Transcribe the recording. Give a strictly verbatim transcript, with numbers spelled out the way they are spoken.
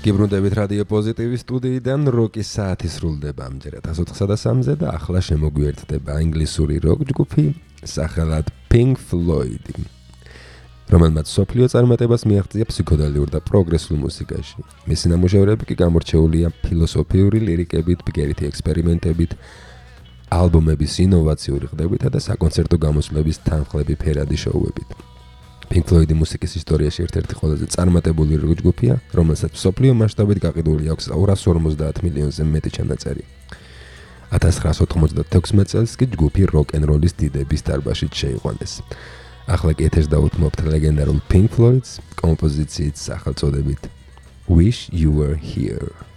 გიბრუნდებით რადიო პოზიტივის სტუდიიდან როკის საათი სრულდება ამჯერად ათას ოთხსა და სამზე და ახლა შემოგვიერთდება ინგლისური როკ ჯგუფი სახელად Pink Floyd, რომელმაც სოფლიო წარმატებას მიაღწია ფსიქოდელიურ და პროგრესულ მუსიკაში. მისი ნამუშევრები კი გამორჩეულია ფილოსოფიური ლირიკებით, ბგერითი ექსპერიმენტებით, ალბომების ინოვაციური ყდებითა და საკონცერტო გამოსვლების თანხლები ფერადი შოუებით. Pink Floyd-ი მუსიკის ისტორიაში ერთ-ერთი ყველაზე წარმატებული როკ ჯგუფია, რომელსაც მსოფლიო მასშტაბით გაყიდული აქვს ორას ორმოცდაათ მილიონზე მეტი ჩანაწერი. ათას ცხრაასი ოთხმოცდათექვსმეტ წელს კი ჯგუფი როკ-ენ-როლის დიდების დარბაზშიც შეიყვანეს. ახლა კი ეთერს დავუთმობთ ლეგენდარულ Pink Floyd-ს კომპოზიციით სახელწოდებით Wish You Were Here.